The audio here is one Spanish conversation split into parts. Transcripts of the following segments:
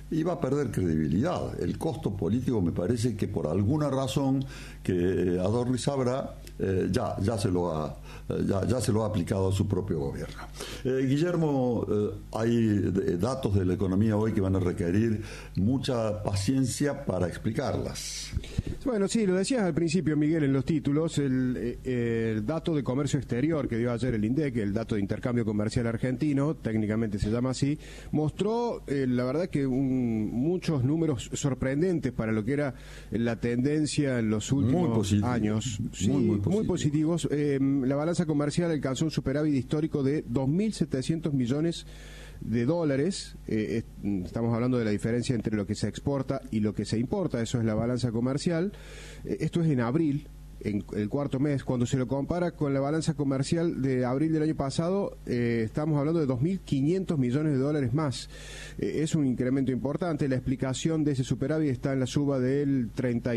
y va a perder credibilidad. El costo político me parece que por alguna razón que Adorni sabrá, ya se lo ha aplicado a su propio gobierno. Guillermo, hay datos de la economía hoy que van a requerir mucha paciencia para explicarlas. Bueno, sí, lo decías al principio, Miguel, en los títulos, el dato de comercio exterior que dio ayer el INDEC, el dato de intercambio comercial argentino, técnicamente se llama así, mostró, la verdad que muchos números sorprendentes para lo que era la tendencia en los últimos años. Sí, muy positivos. La balanza comercial alcanzó un superávit histórico de 2.700 millones de dólares. Estamos hablando de la diferencia entre lo que se exporta y lo que se importa. Eso es la balanza comercial. Esto es en abril, en el cuarto mes. Cuando se lo compara con la balanza comercial de abril del año pasado, estamos hablando de 2.500 millones de dólares más. Es un incremento importante. La explicación de ese superávit está en la suba del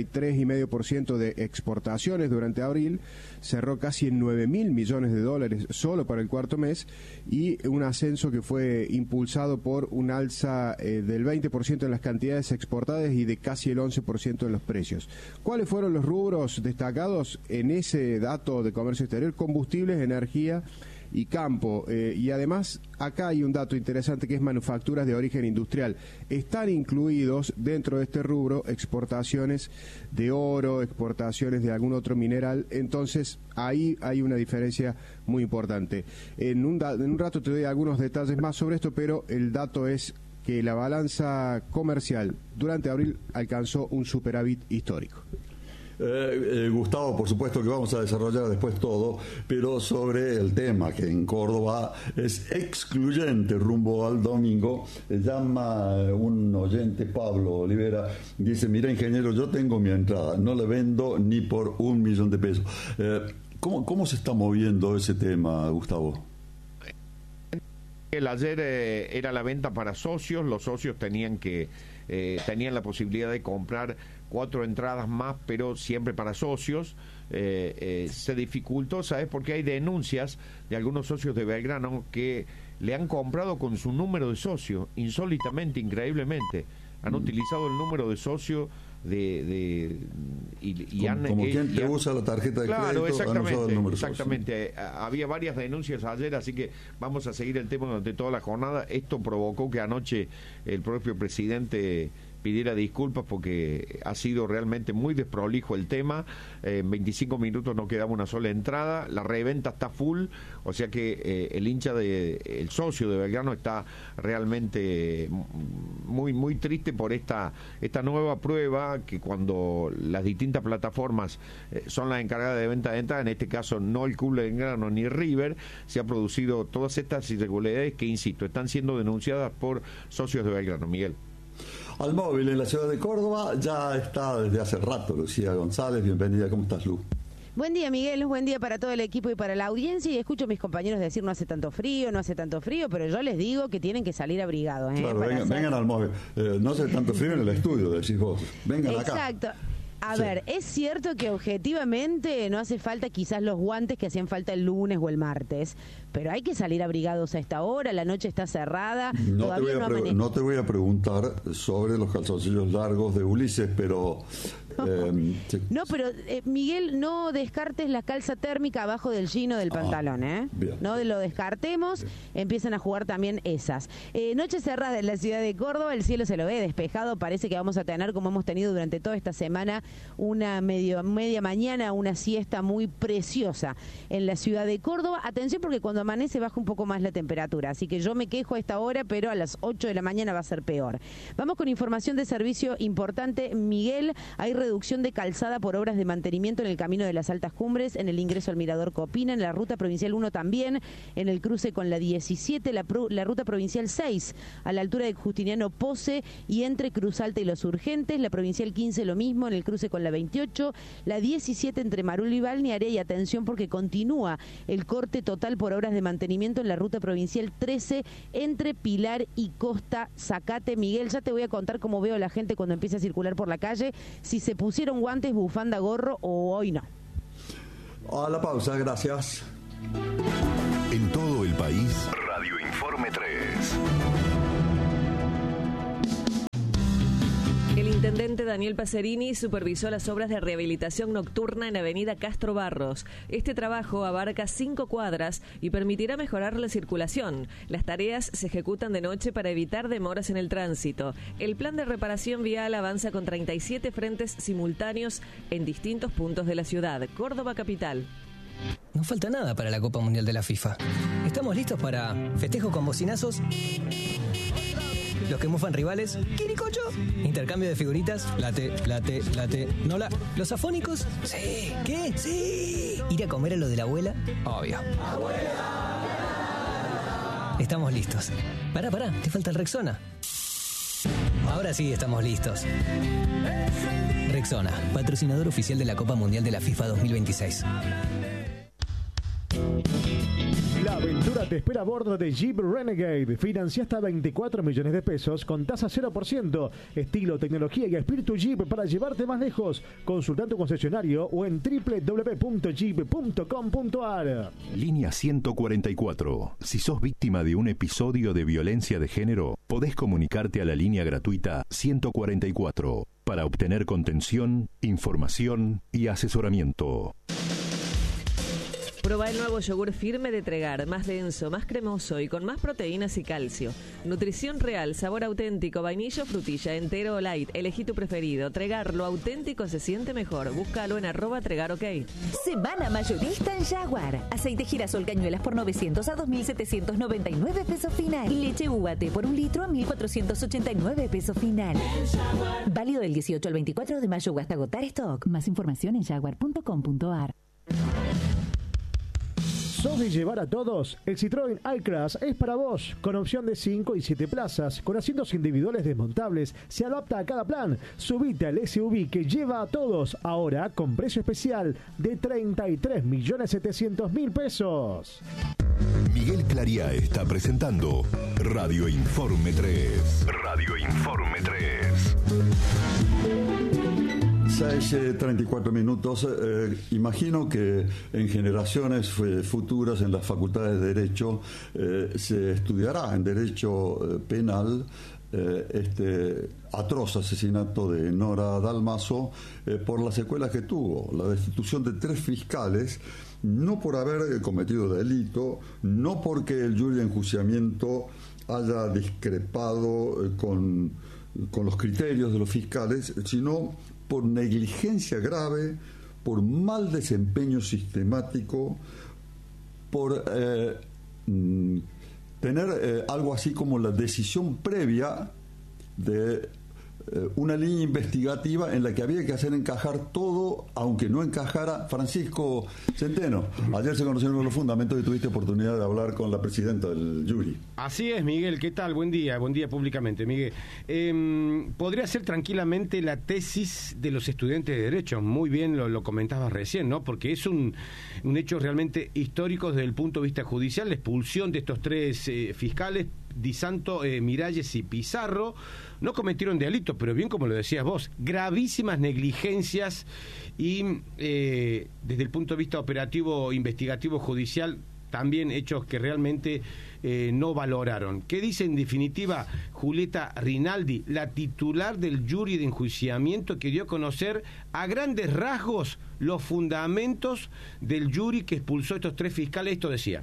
33,5% de exportaciones durante abril. Cerró casi en 9.000 millones de dólares solo para el cuarto mes, y un ascenso que fue impulsado por un alza del 20% en las cantidades exportadas y de casi el 11% en los precios. ¿Cuáles fueron los rubros destacados en ese dato de comercio exterior? Combustibles, energía y campo. Y además, acá hay un dato interesante que es manufacturas de origen industrial. Están incluidos dentro de este rubro exportaciones de oro, exportaciones de algún otro mineral. Entonces, ahí hay una diferencia muy importante. En un rato te doy algunos detalles más sobre esto, pero el dato es que la balanza comercial durante abril alcanzó un superávit histórico. Gustavo, por supuesto que vamos a desarrollar después todo, pero sobre el tema que en Córdoba es excluyente rumbo al domingo, llama un oyente, Pablo Olivera, dice: mira, ingeniero, yo tengo mi entrada, no le vendo ni por $1.000.000. ¿Cómo se está moviendo ese tema, Gustavo? Ayer era la venta para socios. Los socios tenían la posibilidad de comprar 4 entradas más, pero siempre para socios. Se dificultó, ¿sabes? Porque hay denuncias de algunos socios de Belgrano que le han comprado con su número de socio, insólitamente, increíblemente. Han utilizado el número de socio como quien te usa la tarjeta de crédito, exactamente, han usado el número exactamente. Había varias denuncias ayer, así que vamos a seguir el tema durante toda la jornada. Esto provocó que anoche el propio presidente pidiera disculpas porque ha sido realmente muy desprolijo el tema. En 25 minutos no quedaba una sola entrada, la reventa está full, o sea que el socio de Belgrano está realmente muy triste por esta nueva prueba, que cuando las distintas plataformas son las encargadas de venta de entrada, en este caso no el Club de Belgrano ni River, se ha producido todas estas irregularidades que, insisto, están siendo denunciadas por socios de Belgrano. Miguel. Al móvil en la ciudad de Córdoba ya está desde hace rato Lucía González. Bienvenida, ¿cómo estás, Lu? Buen día, Miguel, buen día para todo el equipo y para la audiencia. Y escucho a mis compañeros decir no hace tanto frío, pero yo les digo que tienen que salir abrigados. Claro, vengan al móvil. No hace tanto frío en el estudio, decís vos. Vengan acá. Exacto. A ver, es cierto que objetivamente no hace falta quizás los guantes que hacían falta el lunes o el martes, pero hay que salir abrigados a esta hora, la noche está cerrada. No te voy a preguntar sobre los calzoncillos largos de Ulises, pero... No, pero Miguel, no descartes la calza térmica abajo del jean o del pantalón, bien. No lo descartemos, bien. Empiezan a jugar también esas. Noche cerrada en la ciudad de Córdoba, el cielo se lo ve despejado, parece que vamos a tener, como hemos tenido durante toda esta semana, una media mañana, una siesta muy preciosa en la ciudad de Córdoba. Atención, porque cuando amanece baja un poco más la temperatura, así que yo me quejo a esta hora, pero a las 8 de la mañana va a ser peor. Vamos con información de servicio importante, Miguel. Hay reducción de calzada por obras de mantenimiento en el camino de las Altas Cumbres, en el ingreso al Mirador Copina, en la ruta provincial 1 también, en el cruce con la 17, la ruta provincial 6, a la altura de Justiniano Pose y entre Cruz Alta y Los Urgentes, la provincial 15 lo mismo, en el cruce con la 28, la 17 entre Marul y Balnearia, y atención porque continúa el corte total por obras de mantenimiento en la ruta provincial 13, entre Pilar y Costa Zacate. Miguel, ya te voy a contar cómo veo a la gente cuando empieza a circular por la calle, si se pusieron guantes, bufanda, gorro o hoy no. A la pausa, gracias. En todo el país, Radio Informe 3. intendente Daniel Pacerini supervisó las obras de rehabilitación nocturna en Avenida Castro Barros. Este trabajo abarca 5 cuadras y permitirá mejorar la circulación. Las tareas se ejecutan de noche para evitar demoras en el tránsito. El plan de reparación vial avanza con 37 frentes simultáneos en distintos puntos de la ciudad. Córdoba capital. No falta nada para la Copa Mundial de la FIFA. Estamos listos para festejo con bocinazos, los que mufan rivales, quiricocho, intercambio de figuritas, late, nola, los afónicos, sí, ¿qué? Sí, ir a comer a lo de la abuela, obvio. ¡Abuela! Estamos listos. Pará, te falta el Rexona. Ahora sí estamos listos. Rexona, patrocinador oficial de la Copa Mundial de la FIFA 2026. La aventura te espera a bordo de Jeep Renegade. Financia hasta 24 millones de pesos con tasa 0%. Estilo, tecnología y espíritu Jeep para llevarte más lejos. Consulta tu concesionario o en www.jeep.com.ar. Línea 144. Si sos víctima de un episodio de violencia de género, podés comunicarte a la línea gratuita 144 para obtener contención, información y asesoramiento. Proba el nuevo yogur firme de Tregar, más denso, más cremoso y con más proteínas y calcio. Nutrición real, sabor auténtico, vainilla o frutilla, entero o light. Elegí tu preferido. Tregar, lo auténtico se siente mejor. Búscalo en @TregarOK. Semana mayorista en Jaguar. Aceite girasol cañuelas por 900 a 2.799 pesos final. Leche UAT por 1 litro a 1.489 pesos final. Válido del 18 al 24 de mayo o hasta agotar stock. Más información en jaguar.com.ar. ¿Sos de llevar a todos? El Citroën Alcraz es para vos, con opción de 5 y 7 plazas, con asientos individuales desmontables, se adapta a cada plan. Subite al SUV que lleva a todos, ahora con precio especial de 33.700.000 pesos. Miguel Clariá está presentando Radio Informe 3. Radio Informe 3. 6:34 minutos. Imagino que en generaciones futuras en las facultades de Derecho se estudiará en Derecho Penal este atroz asesinato de Nora Dalmaso por las secuelas que tuvo, la destitución de 3 fiscales, no por haber cometido delito, no porque el jury de enjuiciamiento haya discrepado con los criterios de los fiscales, sino por negligencia grave, por mal desempeño sistemático, por tener algo así como la decisión previa de una línea investigativa en la que había que hacer encajar todo, aunque no encajara. Francisco Centeno, ayer se conocieron los fundamentos y tuviste oportunidad de hablar con la presidenta del jury. Así es, Miguel, ¿qué tal? Buen día públicamente, Miguel. Podría ser tranquilamente la tesis de los estudiantes de Derecho, muy bien lo comentabas recién, ¿no? Porque es un hecho realmente histórico desde el punto de vista judicial, la expulsión de estos 3 fiscales, Di Santo, Miralles y Pizarro. No cometieron delitos, pero bien como lo decías vos, gravísimas negligencias y desde el punto de vista operativo, investigativo, judicial, también hechos que realmente no valoraron. ¿Qué dice en definitiva Julieta Rinaldi, la titular del jury de enjuiciamiento, que dio a conocer a grandes rasgos los fundamentos del jury que expulsó a estos 3 fiscales? Esto decía.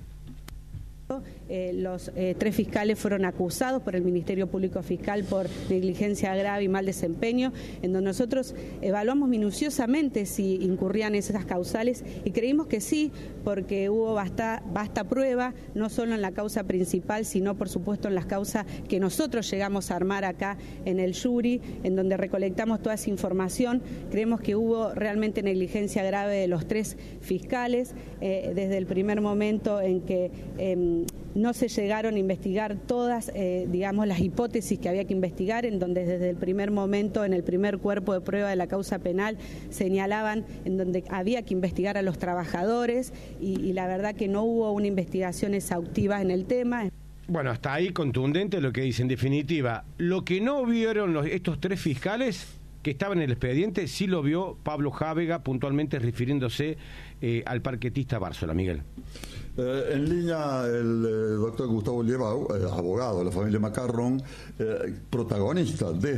Los 3 fiscales fueron acusados por el Ministerio Público Fiscal por negligencia grave y mal desempeño, en donde nosotros evaluamos minuciosamente si incurrían esas causales y creímos que sí, porque hubo vasta prueba, no solo en la causa principal, sino por supuesto en las causas que nosotros llegamos a armar acá en el jury, en donde recolectamos toda esa información. Creemos que hubo realmente negligencia grave de los 3 fiscales, desde el primer momento en que no se llegaron a investigar todas, las hipótesis que había que investigar, en donde desde el primer momento, en el primer cuerpo de prueba de la causa penal, señalaban en donde había que investigar a los trabajadores y la verdad que no hubo una investigación exhaustiva en el tema. Bueno, hasta ahí contundente lo que dice. En definitiva, lo que no vieron estos 3 fiscales que estaban en el expediente, sí lo vio Pablo Jávega, puntualmente refiriéndose al parquetista Bárzola. Miguel. En línea el doctor Gustavo Liebau, abogado de la familia Macarrón, protagonista desde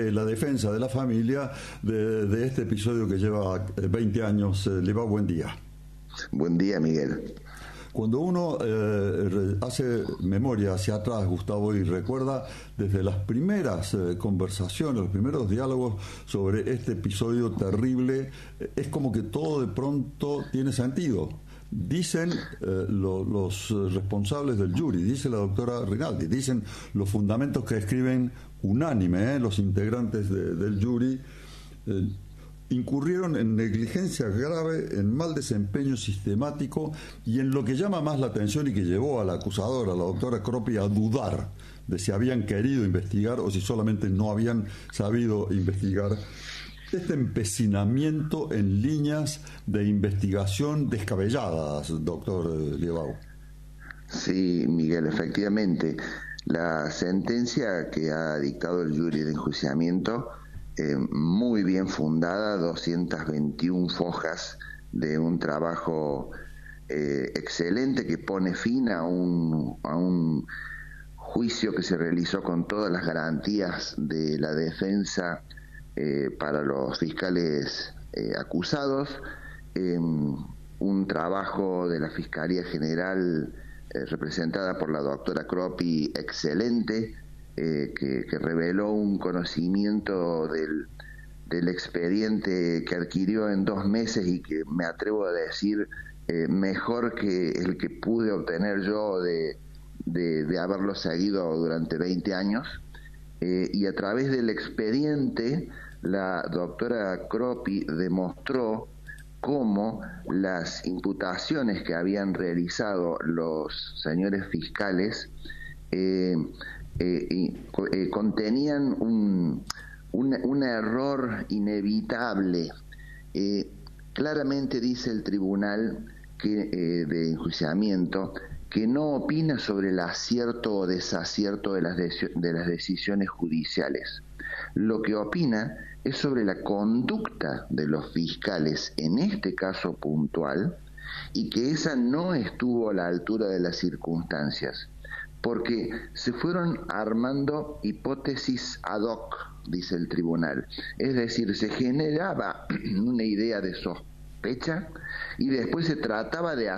la defensa de la familia de este episodio que lleva 20 años. Libao, buen día. Buen día, Miguel. Cuando uno hace memoria hacia atrás, Gustavo, y recuerda desde las primeras conversaciones, los primeros diálogos sobre este episodio terrible, es como que todo de pronto tiene sentido. Dicen los responsables del jury, dice la doctora Rinaldi, dicen los fundamentos que escriben unánime los integrantes del jury, incurrieron en negligencia grave, en mal desempeño sistemático y en lo que llama más la atención y que llevó a la acusadora, la doctora Croppi, a dudar de si habían querido investigar o si solamente no habían sabido investigar. Este empecinamiento en líneas de investigación descabelladas, doctor Libao. Sí, Miguel, efectivamente. La sentencia que ha dictado el jury de enjuiciamiento, muy bien fundada, 221 fojas de un trabajo excelente que pone fin a un juicio que se realizó con todas las garantías de la defensa para los fiscales acusados, un trabajo de la Fiscalía General representada por la doctora Croppi excelente, que reveló un conocimiento del expediente que adquirió en 2 meses y que me atrevo a decir mejor que el que pude obtener yo de haberlo seguido durante 20 años. Y a través del expediente la doctora Croppi demostró cómo las imputaciones que habían realizado los señores fiscales contenían un error inevitable. Claramente dice el tribunal de enjuiciamiento que no opina sobre el acierto o desacierto de las decisiones judiciales. Lo que opina es sobre la conducta de los fiscales en este caso puntual, y que esa no estuvo a la altura de las circunstancias, porque se fueron armando hipótesis ad hoc, dice el tribunal. Es decir, se generaba una idea de sospecha y después se trataba de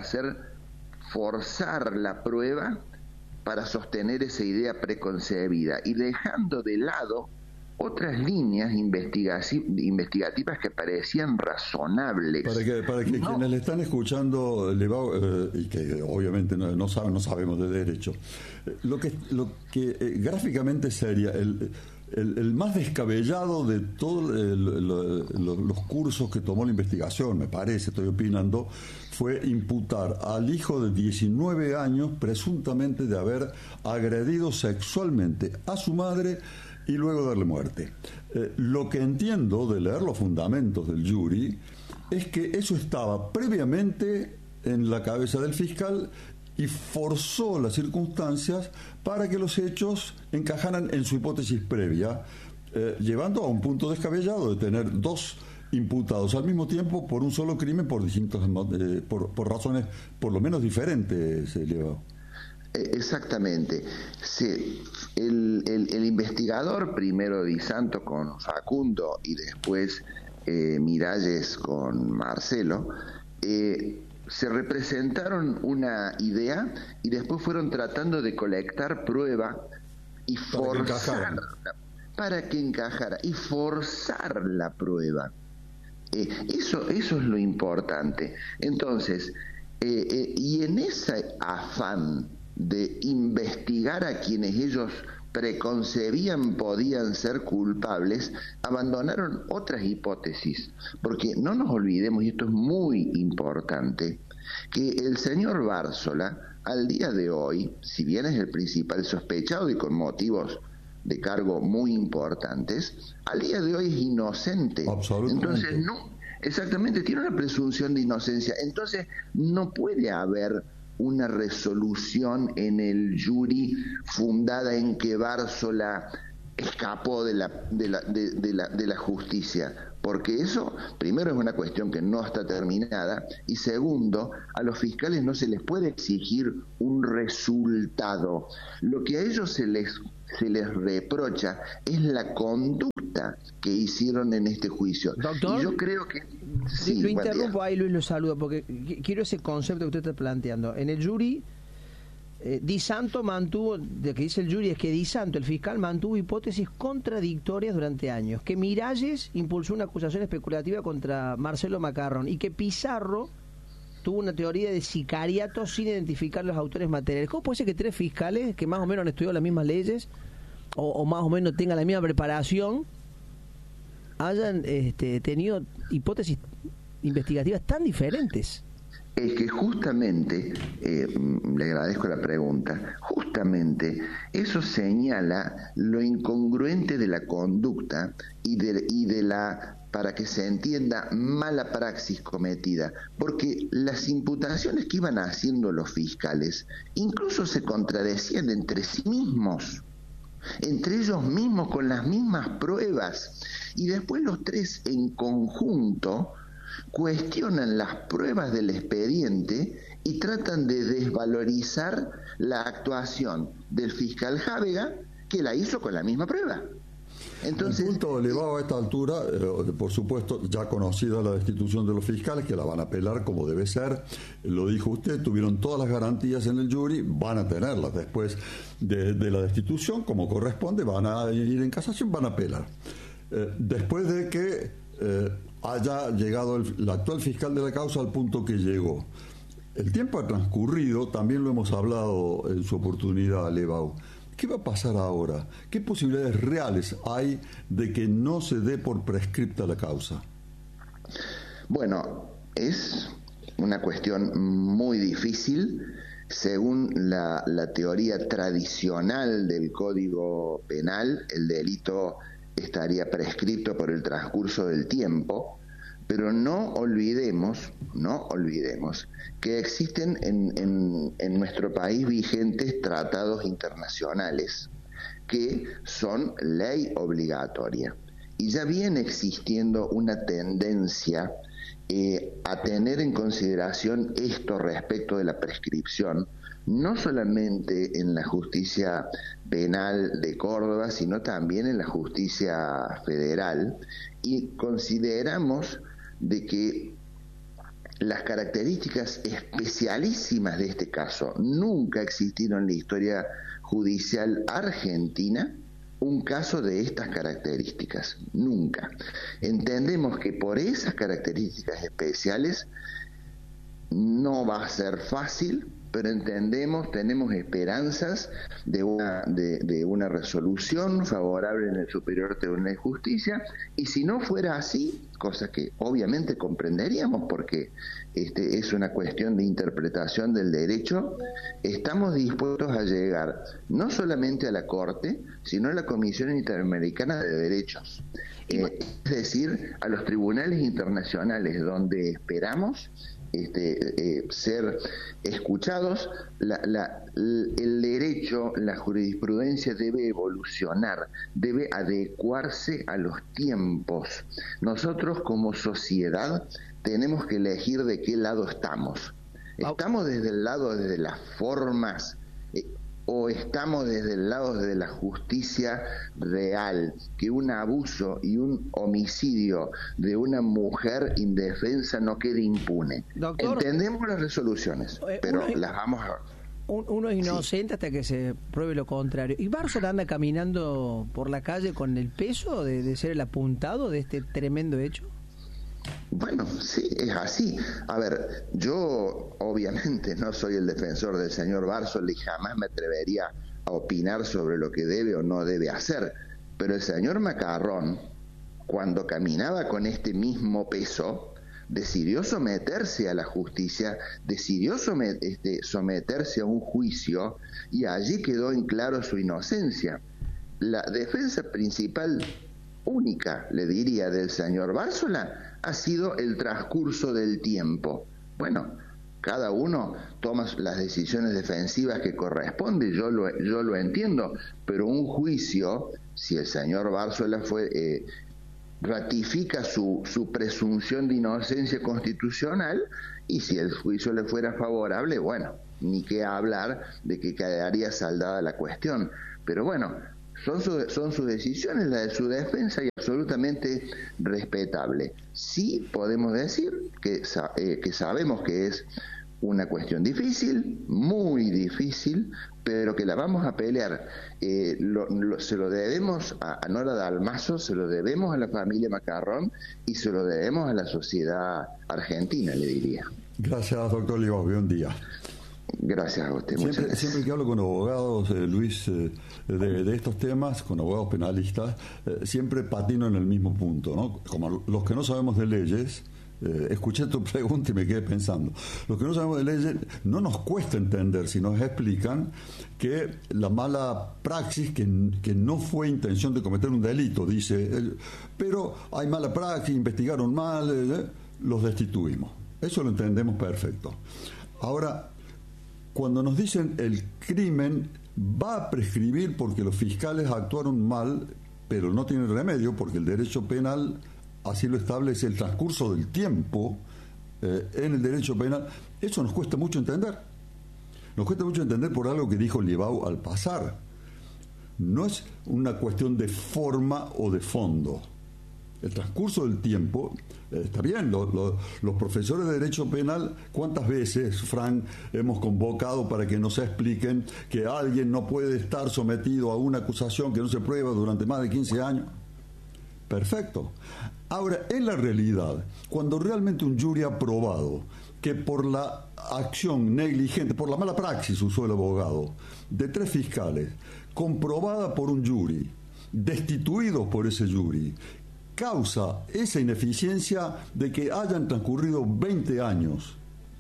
forzar la prueba para sostener esa idea preconcebida y dejando de lado otras líneas investigativas que parecían razonables. Para que quienes le están escuchando y que obviamente no sabemos de derecho, lo que gráficamente sería el más descabellado de todos los cursos que tomó la investigación, me parece, estoy opinando, fue imputar al hijo de 19 años presuntamente de haber agredido sexualmente a su madre y luego darle muerte. Lo que entiendo de leer los fundamentos del jury es que eso estaba previamente en la cabeza del fiscal y forzó las circunstancias para que los hechos encajaran en su hipótesis previa, llevando a un punto descabellado de tener 2 imputados al mismo tiempo por un solo crimen por razones por lo menos diferentes, Leo. Exactamente. Sí, el investigador, primero Di Santo con Facundo y después Miralles con Marcelo, se representaron una idea y después fueron tratando de colectar prueba y para que encajara y forzar la prueba. Eso es lo importante. Entonces, y en ese afán de investigar a quienes ellos preconcebían podían ser culpables, abandonaron otras hipótesis, porque no nos olvidemos, y esto es muy importante, que el señor Bárzola, al día de hoy, si bien es el principal sospechado y con motivos de cargo muy importantes, al día de hoy es inocente. Entonces, exactamente, tiene una presunción de inocencia, entonces no puede haber una resolución en el jury fundada en que Bárzola escapó de la justicia, porque eso, primero, es una cuestión que no está terminada, y segundo, a los fiscales no se les puede exigir un resultado. Lo que a ellos se les reprocha es la conducta conducta que hicieron en este juicio. Doctor, y yo creo que... Sí, lo interrumpo ahí, Luis, lo saludo, porque quiero ese concepto que usted está planteando. En el jury, Di Santo mantuvo, de que dice el jury es que Di Santo, el fiscal, mantuvo hipótesis contradictorias durante años, que Miralles impulsó una acusación especulativa contra Marcelo Macarrón y que Pizarro tuvo una teoría de sicariato sin identificar los autores materiales. ¿Cómo puede ser que 3 fiscales que más o menos han estudiado las mismas leyes o más o menos tengan la misma preparación hayan tenido hipótesis investigativas tan diferentes? Es que justamente, le agradezco la pregunta, justamente eso señala lo incongruente de la conducta y de la, para que se entienda, mala praxis cometida, porque las imputaciones que iban haciendo los fiscales incluso se contradecían entre sí mismos, entre ellos mismos con las mismas pruebas, y después los 3 en conjunto cuestionan las pruebas del expediente y tratan de desvalorizar la actuación del fiscal Jávega, que la hizo con la misma prueba. Entonces, el punto elevado a esta altura, por supuesto, ya conocida la destitución de los fiscales, que la van a apelar como debe ser, lo dijo usted, tuvieron todas las garantías en el jury, van a tenerlas después de la destitución, como corresponde, van a ir en casación, van a apelar. Después de que haya llegado el actual fiscal de la causa al punto que llegó. El tiempo ha transcurrido, también lo hemos hablado en su oportunidad, Levau. ¿Qué va a pasar ahora? ¿Qué posibilidades reales hay de que no se dé por prescripta la causa? Bueno, es una cuestión muy difícil. Según la teoría tradicional del Código Penal, el delito estaría prescrito por el transcurso del tiempo, pero no olvidemos que existen en nuestro país vigentes tratados internacionales que son ley obligatoria, y ya viene existiendo una tendencia a tener en consideración esto respecto de la prescripción, no solamente en la justicia penal de Córdoba, sino también en la justicia federal, y consideramos de que las características especialísimas de este caso, nunca existieron en la historia judicial argentina un caso de estas características, nunca. Entendemos que por esas características especiales no va a ser fácil, pero tenemos esperanzas de una resolución favorable en el Superior Tribunal de Justicia, y si no fuera así, cosa que obviamente comprenderíamos porque es una cuestión de interpretación del derecho, estamos dispuestos a llegar no solamente a la Corte, sino a la Comisión Interamericana de Derechos, es decir, a los tribunales internacionales, donde esperamos ser escuchados. El derecho, la jurisprudencia debe evolucionar, debe adecuarse a los tiempos. Nosotros como sociedad tenemos que elegir de qué lado estamos. ¿Estamos desde el lado de las formas o estamos desde el lado de la justicia real, que un abuso y un homicidio de una mujer indefensa no quede impune? Doctor, entendemos las resoluciones, pero las vamos a... Uno es inocente hasta que se pruebe lo contrario. ¿Y Bársola anda caminando por la calle con el peso de ser el apuntado de este tremendo hecho? Bueno, sí, es así. A ver, yo obviamente no soy el defensor del señor Bársola y jamás me atrevería a opinar sobre lo que debe o no debe hacer, pero el señor Macarrón, cuando caminaba con este mismo peso, decidió someterse a la justicia, decidió someterse a un juicio, y allí quedó en claro su inocencia. La defensa principal, única, le diría, del señor Bársola ha sido el transcurso del tiempo. Bueno, cada uno toma las decisiones defensivas que corresponde, yo lo entiendo, pero un juicio, si el señor Bársola ratifica su presunción de inocencia constitucional, y si el juicio le fuera favorable, bueno, ni qué hablar de que quedaría saldada la cuestión. Pero bueno, Son sus decisiones, la de su defensa, y absolutamente respetable. Sí podemos decir que sabemos que es una cuestión difícil, muy difícil, pero que la vamos a pelear. Se lo debemos a Nora Dalmazo, se lo debemos a la familia Macarrón y se lo debemos a la sociedad argentina, le diría. Gracias, doctor Libao, buen día. Gracias a usted. Siempre que hablo con abogados, Luis, de estos temas, con abogados penalistas, siempre patino en el mismo punto, ¿no? Como los que no sabemos de leyes, escuché tu pregunta y me quedé pensando. Los que no sabemos de leyes, no nos cuesta entender si nos explican que la mala praxis, que no fue intención de cometer un delito, dice, pero hay mala praxis, investigaron mal, los destituimos. Eso lo entendemos perfecto. Ahora, cuando nos dicen el crimen va a prescribir porque los fiscales actuaron mal, pero no tienen remedio porque el derecho penal así lo establece, el transcurso del tiempo en el derecho penal, eso nos cuesta mucho entender. Nos cuesta mucho entender por algo que dijo Libao al pasar. No es una cuestión de forma o de fondo. El transcurso del tiempo, está bien, los profesores de Derecho Penal, ¿cuántas veces, Frank, hemos convocado para que nos expliquen que alguien no puede estar sometido a una acusación que no se prueba durante más de 15 años? Perfecto. Ahora, en la realidad, cuando realmente un jury ha probado que por la acción negligente, por la mala praxis, usó el abogado, de 3 fiscales, comprobada por un jury, destituidos por ese jury, causa esa ineficiencia de que hayan transcurrido 20 años,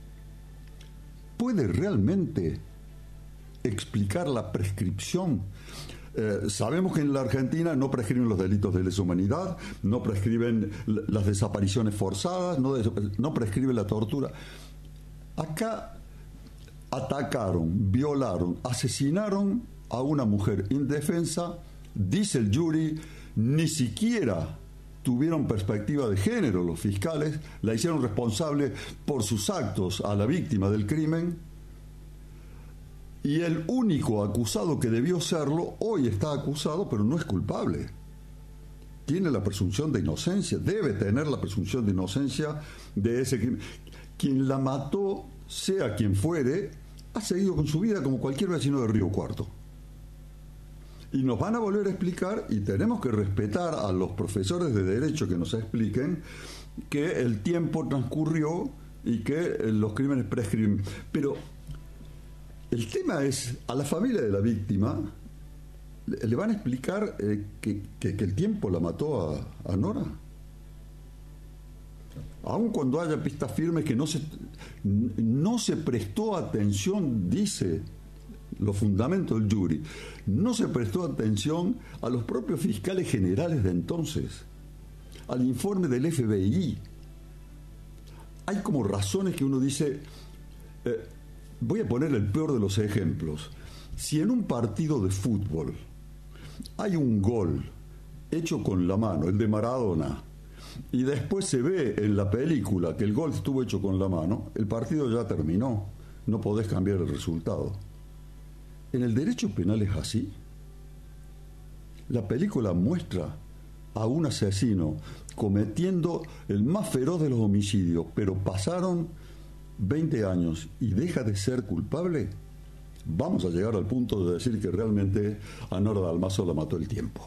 ¿puede realmente explicar la prescripción? Sabemos que en la Argentina no prescriben los delitos de lesa humanidad, no prescriben las desapariciones forzadas, no prescribe la tortura. Acá atacaron, violaron, asesinaron a una mujer indefensa, dice el jury, ni siquiera tuvieron perspectiva de género los fiscales, la hicieron responsable por sus actos a la víctima del crimen, y el único acusado que debió serlo, hoy está acusado, pero no es culpable. Tiene la presunción de inocencia, debe tener la presunción de inocencia de ese crimen. Quien la mató, sea quien fuere, ha seguido con su vida como cualquier vecino de Río Cuarto. Y nos van a volver a explicar, y tenemos que respetar a los profesores de derecho que nos expliquen que el tiempo transcurrió y que los crímenes prescriben. Pero el tema es, a la familia de la víctima le van a explicar que el tiempo la mató a Nora. Aun cuando haya pistas firmes que no se prestó atención, dice los fundamentos del jury, no se prestó atención a los propios fiscales generales de entonces, al informe del FBI. Hay como razones que uno dice, voy a poner el peor de los ejemplos. Si en un partido de fútbol hay un gol hecho con la mano, el de Maradona, y después se ve en la película que el gol estuvo hecho con la mano, el partido ya terminó, no podés cambiar el resultado. ¿En el derecho penal es así? La película muestra a un asesino cometiendo el más feroz de los homicidios, pero pasaron 20 años y deja de ser culpable. Vamos a llegar al punto de decir que realmente a Nora Dalmazo la mató el tiempo.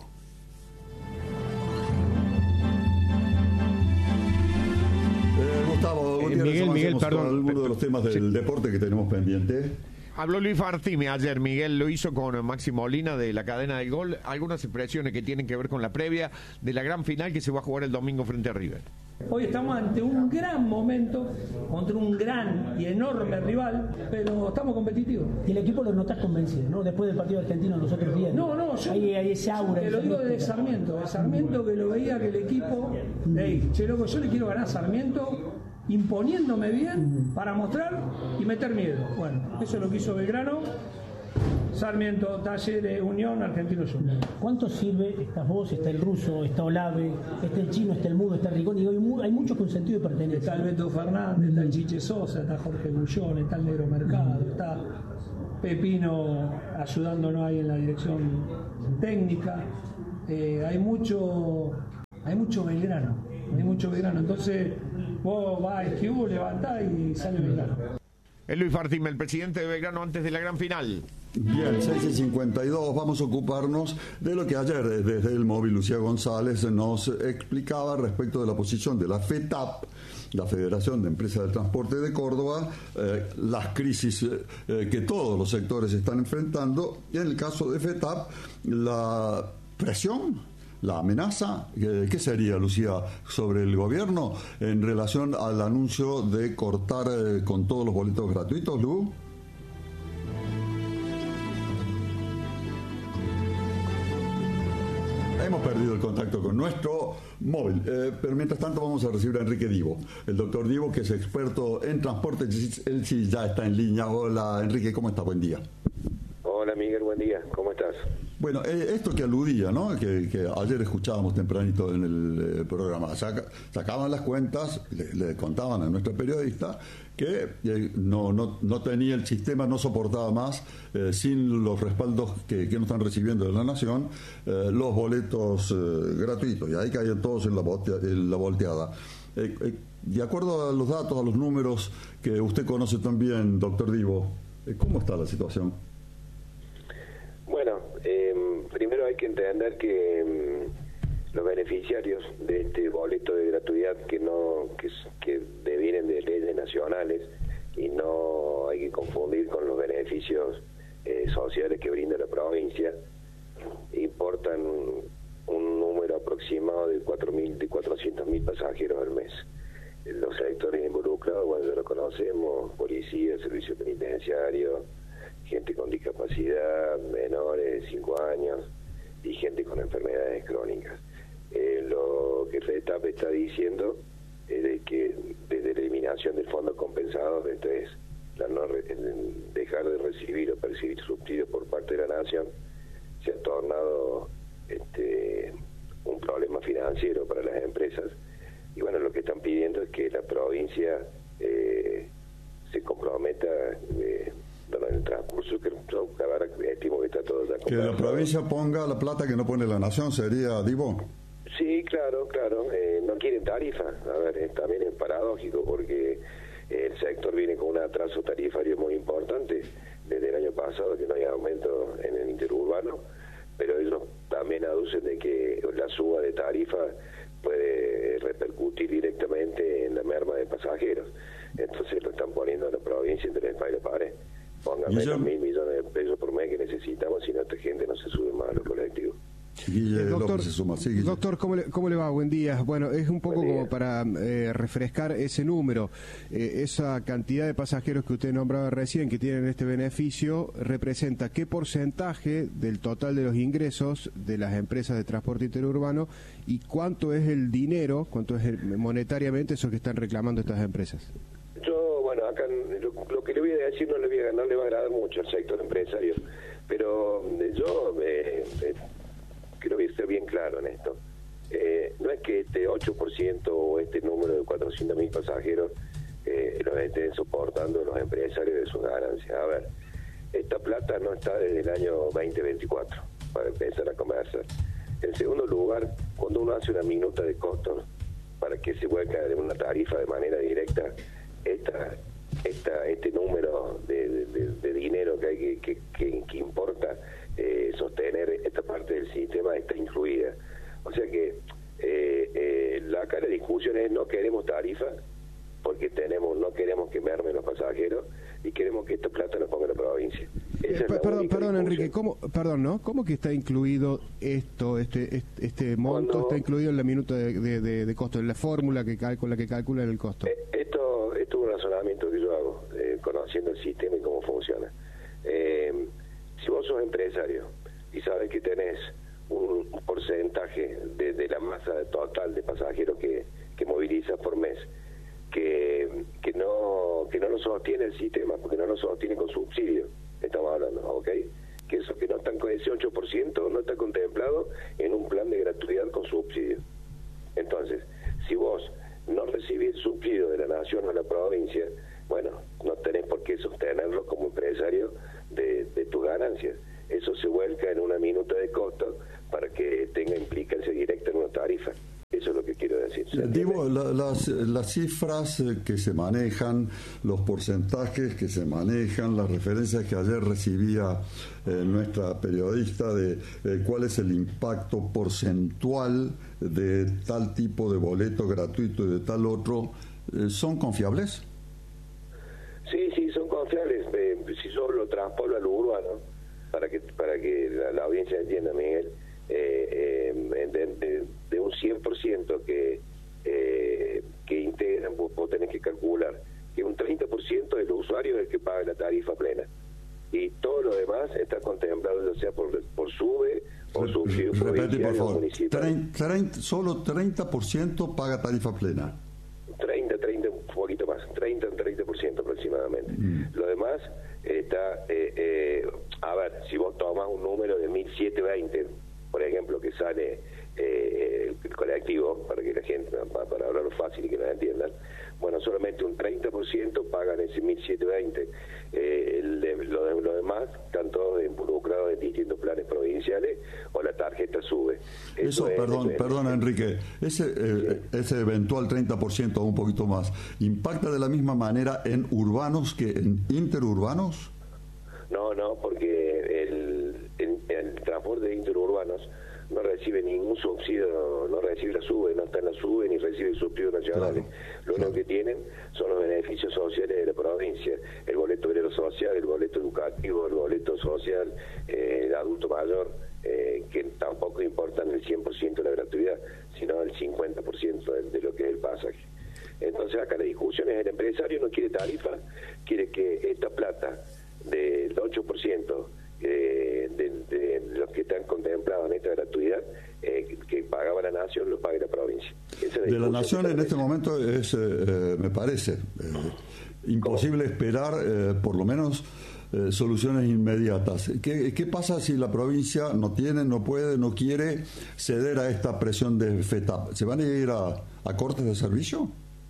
Gustavo, Miguel, perdón. Algunos de los temas del deporte que tenemos pendientes. Habló Luis Fartime ayer, Miguel lo hizo con Maxi Molina de la cadena del gol, algunas expresiones que tienen que ver con la previa de la gran final que se va a jugar el domingo frente a River. Hoy estamos ante un gran momento contra un gran y enorme rival, pero estamos competitivos. Y el equipo lo notás convencido, ¿no? Después del partido argentino los otros días. No, yo hay ese aura. Te lo digo de Sarmiento que lo veía que el equipo, che loco, yo le quiero ganar a Sarmiento imponiéndome bien para mostrar y meter miedo. Bueno, eso es lo que hizo Belgrano Sarmiento, Talleres, Unión, Argentinos Juniors. ¿Cuánto sirve? Estás vos, está el ruso, está Olave, está el chino, está el mudo, está Rigoni. Y hay muchos con sentido de pertenencia. Está el Beto Fernández, está el Chiche Sosa, está Jorge Bullón, está el Negro Mercado, está Pepino ayudándonos ahí en la dirección técnica. Hay mucho Belgrano. Entonces vos vas a Esquibú, levantás y sale Belgrano. Es Luis Fartim, el presidente de Belgrano antes de la gran final. Bien, 6:52, vamos a ocuparnos de lo que ayer desde el móvil Lucía González nos explicaba respecto de la posición de la FETAP, la Federación de Empresas de Transporte de Córdoba, las crisis que todos los sectores están enfrentando, y en el caso de FETAP, la presión, la amenaza. ¿Qué sería, Lucía, sobre el gobierno en relación al anuncio de cortar con todos los boletos gratuitos, Lu? Hemos perdido el contacto con nuestro móvil, pero mientras tanto vamos a recibir a Enrique Divo, el doctor Divo, que es experto en transporte. Él sí ya está en línea. Hola, Enrique, ¿cómo está? Buen día. Hola, Miguel, buen día. ¿Cómo estás? Bueno, esto que aludía, ¿no? Que ayer escuchábamos tempranito en el programa, sacaban las cuentas, le contaban a nuestra periodista que no tenía el sistema, no soportaba más, sin los respaldos que no están recibiendo de la Nación, los boletos gratuitos, y ahí caían todos en la volteada. De acuerdo a los datos, a los números que usted conoce también, doctor Divo, ¿cómo está la situación? Bueno, primero hay que entender que los beneficiarios de este boleto de gratuidad que devienen de leyes nacionales, y no hay que confundir con los beneficios sociales que brinda la provincia, importan un número aproximado de 400.000 pasajeros al mes. Los sectores involucrados, bueno, ya lo conocemos: policía, servicio penitenciario, gente con discapacidad, menores de 5 años y gente con enfermedades crónicas. Lo que FETAP está diciendo es de que desde la eliminación del fondo compensador, esto es, dejar de recibir o percibir subsidios por parte de la Nación, se ha tornado un problema financiero para las empresas. Y bueno, lo que están pidiendo es que la provincia se comprometa en el transcurso, que estimo que está todo ya. Que la provincia ponga la plata que no pone la Nación, ¿sería, Divo? Sí, claro. No quieren tarifa. A ver, también es paradójico, porque el sector viene con un atraso tarifario muy importante desde el año pasado, que no hay aumento en el interurbano, pero ellos también aducen de que la suba de tarifa puede repercutir directamente en la merma de pasajeros. Entonces lo están poniendo a la provincia entre el país y la pared. Póngame los 1.000 millones de pesos por mes que necesitamos, si no, esta gente no se sube más a los colectivos. Doctor, ¿cómo le va? Buen día. Bueno, es un poco como para refrescar ese número. Esa cantidad de pasajeros que usted nombraba recién que tienen este beneficio, ¿representa qué porcentaje del total de los ingresos de las empresas de transporte interurbano, y cuánto es el dinero, cuánto es monetariamente eso que están reclamando estas empresas? Bueno, acá lo que le voy a decir no le va a agradar mucho al sector empresario, pero yo quiero ser bien claro en esto. No es que este 8% o este número de 400.000 pasajeros los estén soportando los empresarios de sus ganancias. A ver, esta plata no está desde el año 2024 para empezar a conversar. En segundo lugar, cuando uno hace una minuta de costos para que se pueda caer en una tarifa de manera directa, este número de dinero que importa sostener esta parte del sistema está incluida. O sea que acá la discusión es: no queremos tarifa porque no queremos que mermen los pasajeros, y queremos que esta plata nos ponga la provincia. Perdón, Enrique, ¿cómo que está incluido esto, este monto está incluido en la minuta de costo, en la fórmula con la que calculan el costo? Esto es un razonamiento que yo hago, conociendo el sistema y cómo funciona. Si vos sos empresario y sabes que tenés un porcentaje de la masa total de pasajeros que movilizas por mes, que no lo sostiene el sistema, porque no lo sostiene con subsidio, estamos hablando, ¿ok? Que eso que no están con ese 8% no está contemplado en un plan de gratuidad con subsidio. Entonces, si vos no recibís subsidio de la nación o de la provincia, bueno, no tenés por qué sostenerlo como empresario de tus ganancias. Eso se vuelca en una minuta de costo para que tenga implicancia directa en una tarifa. Eso es lo que quiero decir. Digo, las cifras que se manejan, los porcentajes que se manejan, las referencias que ayer recibía nuestra periodista de cuál es el impacto porcentual de tal tipo de boleto gratuito y de tal otro, ¿son confiables? Sí, son confiables. Si yo lo transpolo a lo urbano, para que la audiencia entienda, Miguel, de un 100% que integran, vos tenés que calcular que un 30% del usuario es el que paga la tarifa plena, y todo lo demás está contemplado, ya sea por SUBE o subsidio provincial o municipal. Solo 30% paga tarifa plena. 30, un poquito más, 30% aproximadamente. Lo demás está, a ver, si vos tomás un número de 1720, por ejemplo, que sale el colectivo, para que la gente, para hablarlo fácil y que nos entiendan, bueno, solamente un 30% pagan ese 1720. Lo demás están todos involucrados en distintos planes provinciales o la tarjeta SUBE. Eso, perdón, Enrique, ese eventual 30% o un poquito más, ¿impacta de la misma manera en urbanos que en interurbanos? No, porque el transporte de interurbanos no recibe ningún subsidio, no recibe la SUBE, no está en la SUBE ni recibe subsidios nacionales. Lo único que tienen son los beneficios sociales de la provincia, el boleto obrero social, el boleto educativo, el boleto social, el adulto mayor, que tampoco importan el 100% de la gratuidad, sino el 50% de lo que es el pasaje. Entonces acá la discusión es: el empresario no quiere tarifa, quiere que esta plata del 8% de los que están contemplados en esta gratuidad que pagaba la nación, lo pague la provincia. De la nación en este momento es, me parece, imposible esperar por lo menos soluciones inmediatas. ¿Qué pasa si la provincia no tiene, no puede, no quiere ceder a esta presión de FETAP? ¿Se van a ir a cortes de servicio?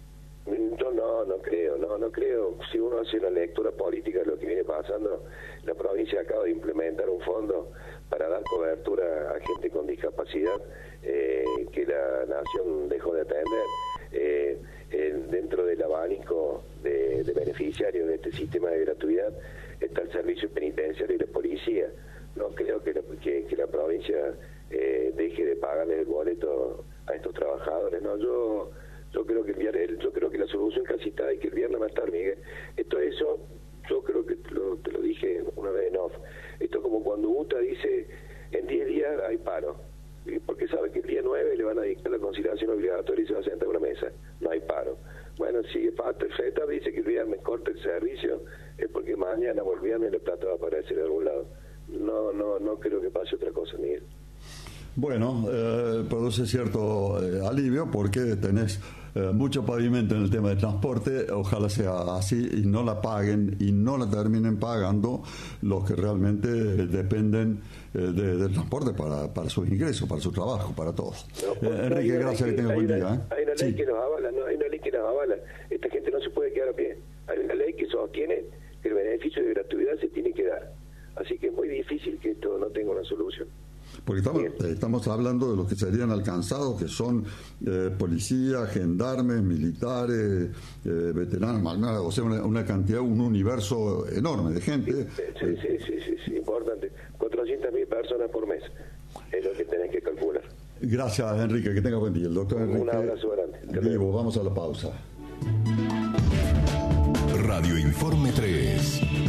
No creo. Si uno hace una lectura política de lo que viene pasando, la provincia acaba de implementar un fondo para dar cobertura a gente con discapacidad que la nación dejó de atender. Dentro del abanico de beneficiarios de este sistema de gratuidad está el servicio penitenciario y la policía. No creo que la provincia deje de pagarle el boleto a estos trabajadores. No, yo creo que la solución casi está y que el viernes va a estar, Miguel. Yo creo que te lo dije una vez en off. Esto es como cuando UTA dice: en 10 días hay paro, porque sabe que el día 9 le van a dictar la conciliación obligatoria y se va a sentar a una mesa. No hay paro. Bueno, si FETA dice que el viernes corta el servicio, es porque mañana o el viernes la plata va a aparecer de algún lado. No creo que pase otra cosa, Miguel. Bueno, produce cierto alivio porque tenés mucho pavimento en el tema de transporte. Ojalá sea así y no la paguen y no la terminen pagando los que realmente dependen del transporte para sus ingresos, para su trabajo, para todos. Enrique, gracias, que tengas buen día. Hay una ley que nos avala, hay una ley que nos avala. Esta gente no se puede quedar a pie. Hay una ley que sostiene que el beneficio de gratuidad se tiene que dar. Así que es muy difícil que esto no tenga una solución. Porque estamos hablando de los que serían alcanzados, que son policías, gendarmes, militares, veteranos, o sea, una cantidad, un universo enorme de gente. Sí, importante. 400.000 personas por mes es lo que tenés que calcular. Gracias, Enrique, que tenga buen día. El doctor Enrique. Un abrazo grande. Vivo, vamos a la pausa. Radio Informe 3.